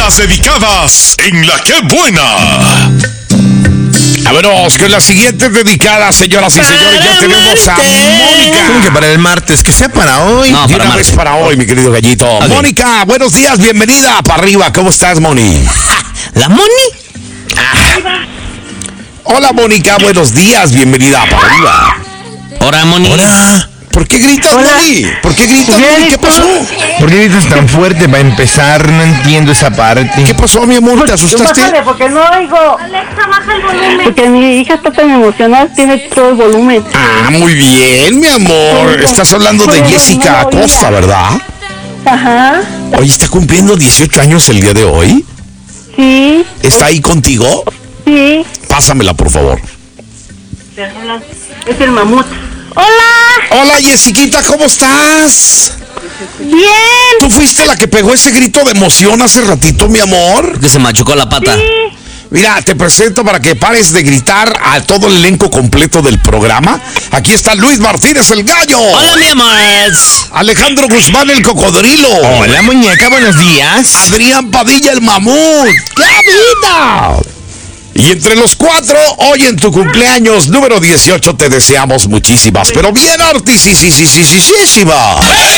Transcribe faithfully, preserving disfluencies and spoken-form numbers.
llamadas dedicadas en La Que Buena. Vámonos con la siguiente dedicada, señoras y señores. Ya tenemos a Mónica. ¿Cómo que para el martes? Que sea para hoy. No, para una vez para hoy, mi querido gallito. Okay. Mónica, buenos días, bienvenida para arriba. ¿Cómo estás, Moni? ¿La Moni? Ah. Hola, Mónica, buenos días, bienvenida para arriba. Hola, Moni. Hola. ¿Por qué gritas, Hola. Moni? ¿Por qué gritas, Moni? ¿Qué pasó? ¿Por qué gritas tan fuerte para empezar? No entiendo esa parte. ¿Qué pasó, mi amor? ¿Te asustaste? Bájale, porque no oigo. Alexa, baja el volumen. Porque mi hija está tan emocionada, tiene todo el volumen. Ah, muy bien, mi amor. Estás hablando de Jessica Acosta, ¿verdad? Ajá. Oye, ¿está cumpliendo dieciocho años el día de hoy? Sí. ¿Está ahí contigo? Sí. Pásamela, por favor. Es el mamut. Hola. Hola, Jessiquita, ¿cómo estás? Bien. ¿Tú fuiste la que pegó ese grito de emoción hace ratito, mi amor? Que se machucó la pata. Sí. Mira, te presento para que pares de gritar a todo el elenco completo del programa. Aquí está Luis Martínez, el gallo. Hola, mi amor. Alejandro Guzmán, el cocodrilo. Hola, muñeca, buenos días. Adrián Padilla, el mamut. ¡Qué vida! Y entre los cuatro, hoy en tu cumpleaños número dieciocho te deseamos muchísimas, pero bien artisísimas.